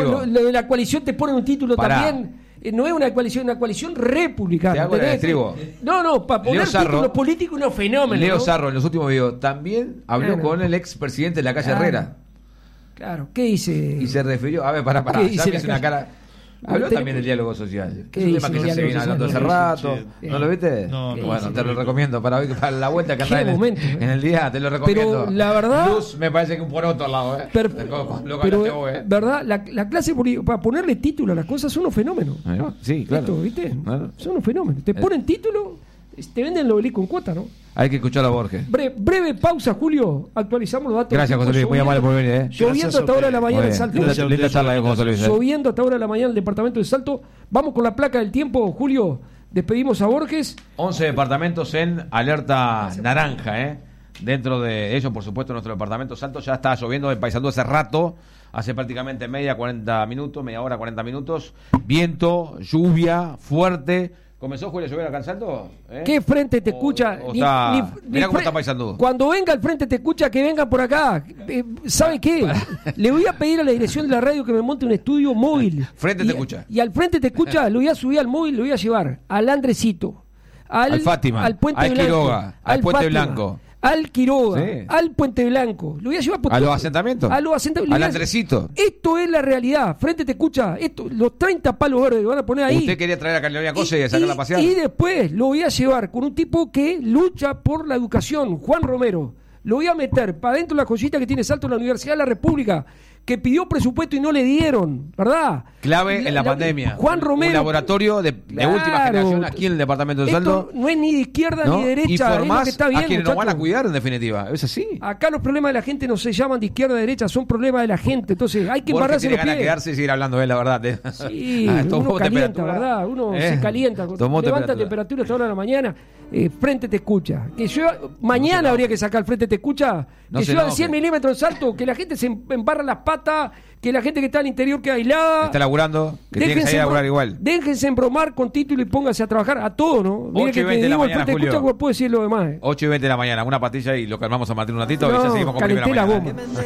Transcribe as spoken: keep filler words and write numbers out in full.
lo, lo de la coalición te ponen un título Pará. también. Eh, no es una coalición, una coalición republicana. Te hago el estribo. No, no, para poner Leo Sarro, títulos políticos unos fenómenos. Leo ¿no? Sarro en los últimos videos también habló Claro. con el expresidente de la calle Claro. Herrera. Claro, ¿qué dice? Y se refirió, a ver, pará, pará, ¿Qué ya dice me hizo la una calle? cara. Habló Te- también del diálogo social. ¿Qué Es un dice tema que el ya se diálogo viene hablando hace social? rato. Sí. ¿No lo viste? No, no. Bueno, Sí, te sí. lo recomiendo para hoy, para la vuelta que Qué andás en, el- momento, eh. en el día, te lo recomiendo. Pero la verdad- Luz me parece que un poroto al lado, ¿eh? Per- Lo- lo pero, hablaste vos, ¿eh? ¿verdad? La, la clase política, para ponerle título a las cosas, son unos fenómenos. Ahí va. Sí, claro. Esto, ¿viste? Claro. Son unos fenómenos. Te ponen título, te venden el obelisco en cuota, ¿no? Hay que escuchar a Borges. Bre- breve pausa, Julio. Actualizamos los datos. Gracias, José Luis. Muy amable por venir, ¿eh? Lloviendo Gracias a hasta ahora de la ustedes. mañana Muy en bien. Salto. Gracias a Linda ustedes charla, por la eh, José Luis. ¿eh? Lloviendo hasta ahora de la mañana en el departamento de Salto. Vamos con la placa del tiempo, Julio. Despedimos a Borges. once departamentos en alerta naranja, ¿eh? Dentro de ellos, por supuesto, nuestro departamento Salto ya está lloviendo en Paysandú hace rato, hace prácticamente media, cuarenta minutos, media hora, cuarenta minutos. Viento, lluvia fuerte. ¿Comenzó, Julio, a llover acá en Salto? ¿Eh? ¿Qué frente te O- escucha? o Ni- está- ni- mirá ni cómo fre- está Paysandú. Cuando venga al frente te escucha, que vengan por acá. Eh, ¿Sabe qué? Le voy a pedir a la dirección de la radio que me monte un estudio móvil. Frente Y- te escucha. Y al frente te escucha, lo voy a subir al móvil, lo voy a llevar al Andresito, al, Al Fátima, al Puente al Blanco, Quiroga, al Puente Fátima, Blanco. al Quiroga, Sí. al Puente Blanco. Lo voy a llevar por ¿A todo. los asentamientos? A los asentamientos. ¿Al Le voy a- Andresito? Esto es la realidad. Frente te escucha. Esto, los treinta palos verdes que van a poner ahí. Usted quería traer a Carolina Cosa y, a sacarla a pasear. Y después lo voy a llevar con un tipo que lucha por la educación, Juan Romero. Lo voy a meter para dentro de la joyita que tiene Salto en la Universidad de la República, que pidió presupuesto y no le dieron, ¿verdad? Clave en la, pandemia. Juan Romero. Un laboratorio de, de Claro. última generación aquí en el departamento de Esto Salto. no es ni de izquierda ¿no? ni de derecha, y es lo formás que está bien, a quienes nos van a muchachos. cuidar, en definitiva. Es así. Acá los problemas de la gente no se llaman de izquierda a derecha, son problemas de la gente. Entonces hay que Borges embarrarse tiene los ganas de pies. quedarse y seguir hablando de él, la verdad. Sí, Ah, tomó uno calienta, temperatura. ¿verdad? Uno Eh, se calienta. tomó Levanta temperatura. temperatura hasta ahora de la mañana. Eh, frente te escucha. Que yo, mañana habría que sacar Frente te escucha. No que se llueva de enoje. cien milímetros de salto. Que la gente se embarra las patas. Que la gente que está al interior queda aislada. Está laburando, que tiene que Déjense salir a laburar embro- igual. Déjense embromar con título y pónganse a trabajar a todo, ¿no? Mire ocho y que te veinte de la digo el mañana, Frente te Julio. escucha, como puedo decir lo demás. eh. ocho y veinte de la mañana, una pastilla y lo calmamos a Martín un ratito y ya No, seguimos con primera calenté la mañana. bomba.